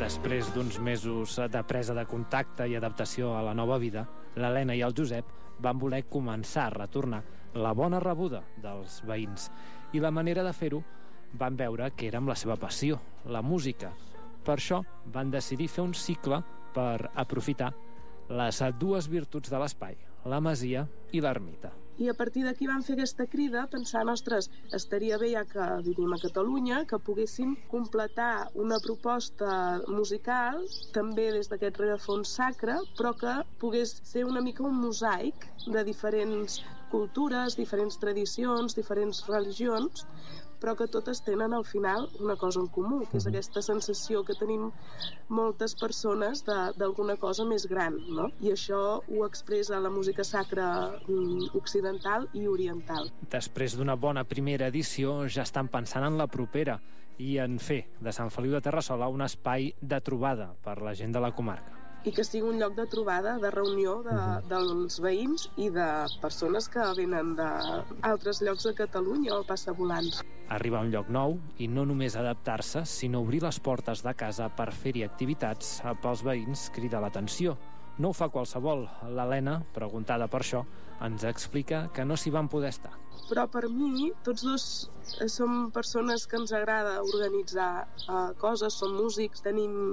Després d'uns mesos de presa de contacte i adaptació a la nova vida, l'Helena i el Josep van voler començar a retornar la bona rebuda dels veïns. I la manera de fer-ho van veure que era amb la seva passió, la música. Per això van decidir fer un cicle per aprofitar les dues virtuts de l'espai, la masia i l'ermita. I a partir d'aquí vam fer aquesta crida pensant, ostres, estaria bé, ja que vivim a Catalunya, que poguéssim completar una proposta musical també des d'aquest rerefons sacre, però que pogués ser una mica un mosaic de diferents cultures, diferents tradicions, diferents religions, però que totes tenen al final una cosa en comú, que és aquesta sensació que tenim moltes persones d'alguna cosa més gran, no? I això ho expressa la música sacra occidental i oriental. Després d'una bona primera edició ja estan pensant en la propera i en fer de Sant Feliu de Terrassola un espai de trobada per la gent de la comarca. I que sigui un lloc de trobada, de reunió dels veïns i de persones que venen d'altres llocs de Catalunya o passavolants. Arribar a un lloc nou i no només adaptar-se, sinó obrir les portes de casa per fer-hi activitats pels veïns crida l'atenció. No ho fa qualsevol. L'Helena, preguntada per això, ens explica que no s'hi van poder estar. Però per mi, tots dos som persones que ens agrada organitzar coses, som músics, tenim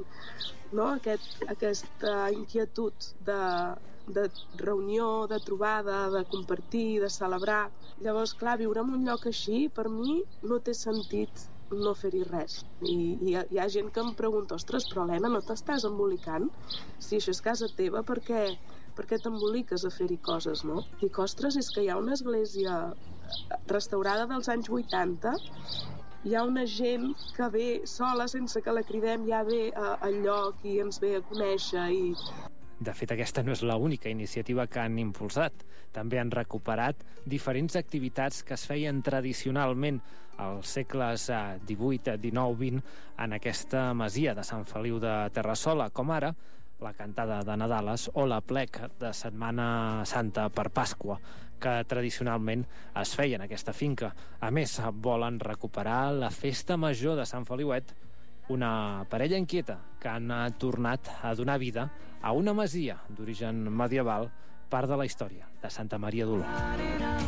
aquesta inquietud de reunió, de trobada, de compartir, de celebrar. Llavors, clar, viure en un lloc així, per mi, no té sentit no fer-hi res. I hi ha gent que em pregunta, ostres, però Helena, no t'estàs embolicant? Si això és casa teva, per què t'emboliques a fer-hi coses, no? Dic, ostres, és que hi ha una església restaurada dels anys 80, hi ha una gent que ve sola, sense que la cridem, ja ve al lloc i ens ve a conèixer i... De fet, aquesta no és l'única iniciativa que han impulsat. També han recuperat diferents activitats que es feien tradicionalment als segles XVIII, XIX, XX en aquesta masia de Sant Feliu de Terrassola, com ara la cantada de Nadales o l'aplec de Setmana Santa per Pasqua, que tradicionalment es feia en aquesta finca. A més, volen recuperar la festa major de Sant Feliuet, una parella inquieta que han tornat a donar vida a una masia d'origen medieval, part de la història de Santa Maria d'Oló.